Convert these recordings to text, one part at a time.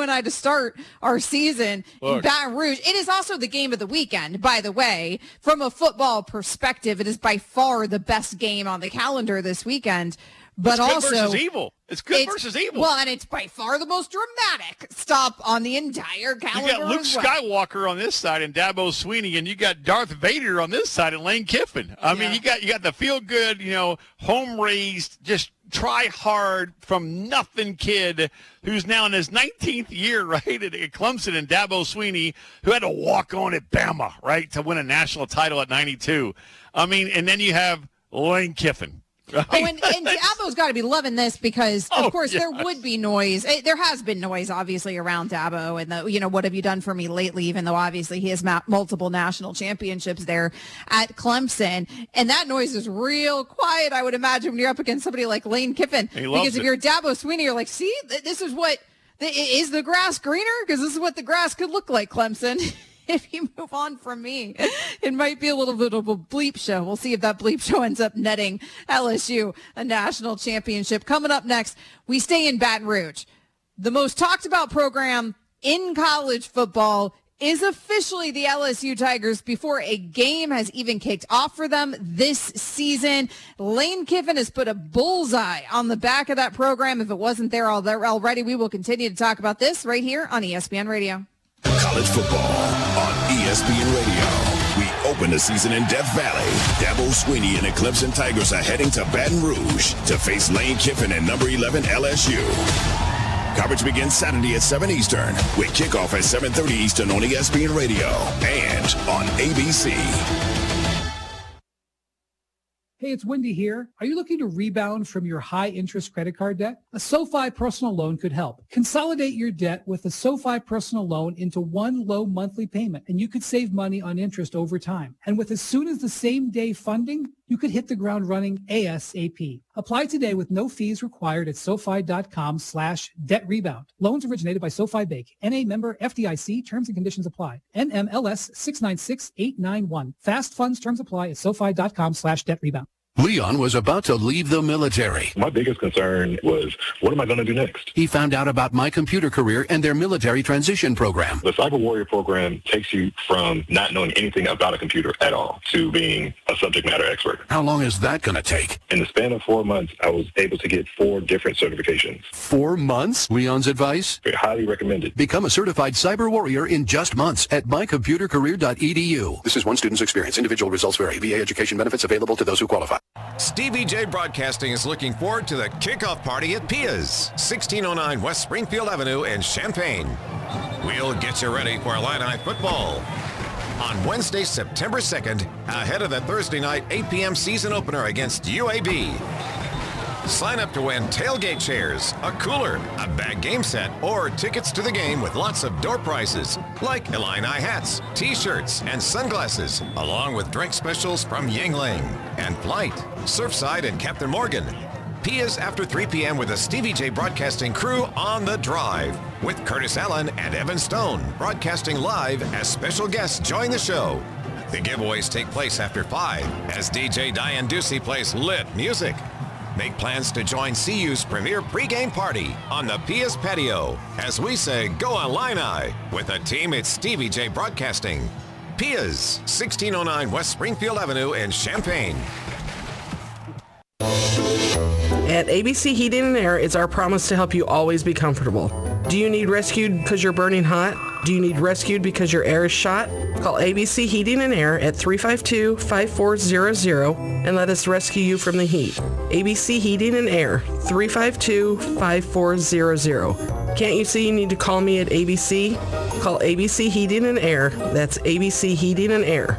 and I to start our season in Baton Rouge. It is also the game of the weekend, by the way. From a football perspective, it is by far the best game on the calendar this weekend. But it's good also versus evil. It's good versus evil. Well, and it's by far the most dramatic stop on the entire calendar. You got Luke Skywalker on this side and Dabo Swinney, and you got Darth Vader on this side and Lane Kiffin. I mean, you got the feel good, home raised, just try hard from nothing kid who's now in his 19th year, right, at Clemson, and Dabo Swinney, who had to walk on at Bama, right, to win a national title at 92. I mean, and then you have Lane Kiffin. Right? Oh, and Dabo's got to be loving this because, of course, there would be noise. There has been noise, obviously, around Dabo and what have you done for me lately, even though, obviously, he has multiple national championships there at Clemson. And that noise is real quiet, I would imagine, when you're up against somebody like Lane Kiffin. Because if you're Dabo Swinney, you're like, see, this is what – is the grass greener? Because this is what the grass could look like, Clemson. If you move on from me, it might be a little bit of a bleep show. We'll see if that bleep show ends up netting LSU a national championship. Coming up next, we stay in Baton Rouge. The most talked about program in college football is officially the LSU Tigers before a game has even kicked off for them this season. Lane Kiffin has put a bullseye on the back of that program. If it wasn't there already, we will continue to talk about this right here on ESPN Radio. College football on ESPN Radio. We open the season in Death Valley. Dabo Swinney and the Clemson Tigers are heading to Baton Rouge to face Lane Kiffin and number 11 LSU. Coverage begins Saturday at 7 Eastern with kickoff at 7:30 Eastern on ESPN Radio and on ABC. Hey, it's Wendy here. Are you looking to rebound from your high-interest credit card debt? A SoFi personal loan could help. Consolidate your debt with a SoFi personal loan into one low monthly payment, and you could save money on interest over time. And with as soon as the same day funding, you could hit the ground running ASAP. Apply today with no fees required at SoFi.com/debt rebound. Loans originated by SoFi Bank. NA member FDIC. Terms and conditions apply. NMLS 696891. Fast funds terms apply at SoFi.com/debt rebound. Leon was about to leave the military. My biggest concern was, what am I going to do next? He found out about My Computer Career and their military transition program. The Cyber Warrior program takes you from not knowing anything about a computer at all to being a subject matter expert. How long is that going to take? In the span of 4 months, I was able to get 4 different certifications. 4 months? Leon's advice? Very highly recommended. Become a certified cyber warrior in just months at mycomputercareer.edu. This is one student's experience. Individual results vary. VA education benefits available to those who qualify. Stevie J Broadcasting is looking forward to the kickoff party at Pia's, 1609 West Springfield Avenue in Champaign. We'll get you ready for Illini football. On Wednesday, September 2nd, ahead of the Thursday night 8 p.m. season opener against UAB. Sign up to win tailgate chairs, a cooler, a bag game set, or tickets to the game with lots of door prizes, like Illini hats, t-shirts, and sunglasses, along with drink specials from Yingling and Flight, Surfside, and Captain Morgan. Pia's after 3 p.m. with the Stevie J Broadcasting crew on the drive, with Curtis Allen and Evan Stone broadcasting live as special guests join the show. The giveaways take place after 5 as DJ Diane Ducey plays lit music. Make plans to join CU's premier pregame party on the Pia's patio as we say go Illini with the team at Stevie J Broadcasting. Pia's, 1609 West Springfield Avenue in Champaign. At ABC Heating and Air, it's our promise to help you always be comfortable. Do you need rescued because you're burning hot? Do you need rescued because your air is shot? Call ABC Heating and Air at 352-5400 and let us rescue you from the heat. ABC Heating and Air, 352-5400. Can't you see you need to call me at ABC? Call ABC Heating and Air. That's ABC Heating and Air,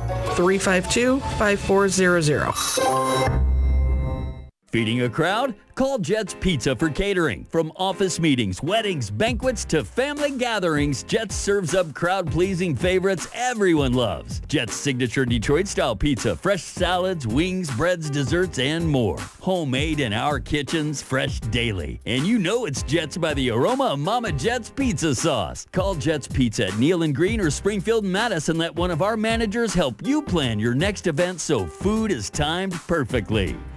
352-5400. Feeding a crowd? Call Jets Pizza for catering. From office meetings, weddings, banquets, to family gatherings, Jets serves up crowd-pleasing favorites everyone loves. Jets' signature Detroit-style pizza, fresh salads, wings, breads, desserts, and more. Homemade in our kitchens, fresh daily. And you know it's Jets by the aroma of Mama Jet's pizza sauce. Call Jets Pizza at Neal and Green or Springfield and Madison and let one of our managers help you plan your next event so food is timed perfectly.